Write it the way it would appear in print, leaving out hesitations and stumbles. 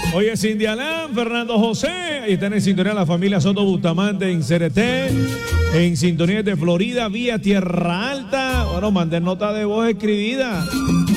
Oye, Cindy Alán, Fernando José, ahí están en sintonía la familia Soto Bustamante en CRT, en sintonía de Florida, vía Tierra Alta. Bueno, manden nota de voz escribida